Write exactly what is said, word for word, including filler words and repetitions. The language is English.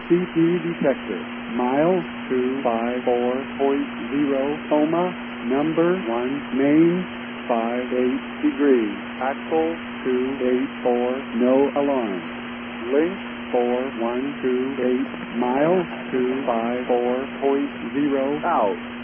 C P detector. Mile two five four point zero, Coma, number one, main, five eight degrees. Axle two eight four, no alarm. Link four one two eight, mile two five four point zero, out.